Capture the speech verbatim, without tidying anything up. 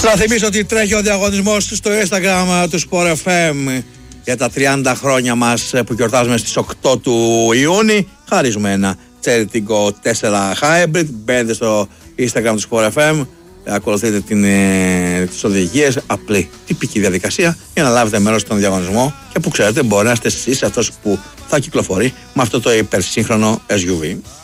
Να θυμίσω ότι τρέχει ο διαγωνισμός στο Instagram του Sport εφ εμ για τα τριάντα χρόνια μας που γιορτάζουμε στις οκτώ του Ιούνιου. Χαρίζουμε ένα Cherry Tiggo τέσσερα Hybrid. Μπαίνετε στο Instagram του Sport εφ εμ, ακολουθείτε την, ε, τις οδηγίες, απλή τυπική διαδικασία για να λάβετε μέρος στον διαγωνισμό και που ξέρετε μπορεί να είστε εσείς αυτός που θα κυκλοφορεί με αυτό το υπερσύγχρονο ες γιου βι.